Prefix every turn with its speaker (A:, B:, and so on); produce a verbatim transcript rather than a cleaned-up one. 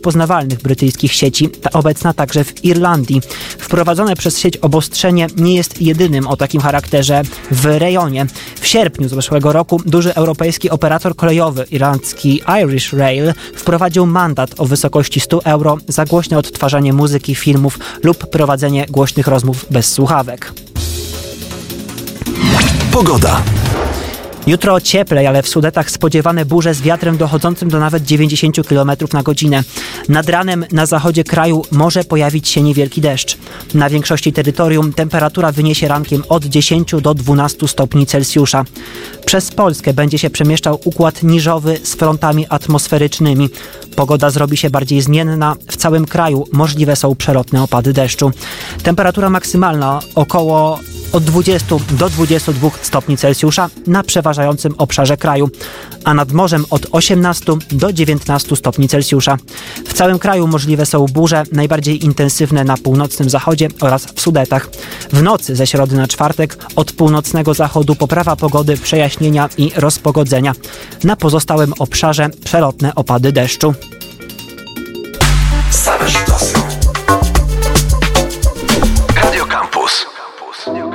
A: rozpoznawalnych brytyjskich sieci, ta obecna także w Irlandii. Wprowadzone przez sieć obostrzenie nie jest jedynym o takim charakterze w rejonie. W sierpniu zeszłego roku duży europejski operator kolejowy, irlandzki Irish Rail, wprowadził mandat o wysokości sto euro za głośne odtwarzanie muzyki, filmów lub prowadzenie głośnych rozmów bez słuchawek.
B: Pogoda.
A: Jutro cieplej, ale w Sudetach spodziewane burze z wiatrem dochodzącym do nawet dziewięćdziesiąt kilometrów na godzinę. Nad ranem na zachodzie kraju może pojawić się niewielki deszcz. Na większości terytorium temperatura wyniesie rankiem od dziesięciu do dwunastu stopni Celsjusza. Przez Polskę będzie się przemieszczał układ niżowy z frontami atmosferycznymi. Pogoda zrobi się bardziej zmienna. W całym kraju możliwe są przelotne opady deszczu. Temperatura maksymalna około od dwudziestu do dwudziestu dwóch stopni Celsjusza na przeważającym obszarze kraju, a nad morzem od osiemnastu do dziewiętnastu stopni Celsjusza. W całym kraju możliwe są burze, najbardziej intensywne na północnym zachodzie oraz w Sudetach. W nocy ze środy na czwartek od północnego zachodu poprawa pogody, przejaśnienia i rozpogodzenia. Na pozostałym obszarze przelotne opady deszczu.
B: Same sztosy.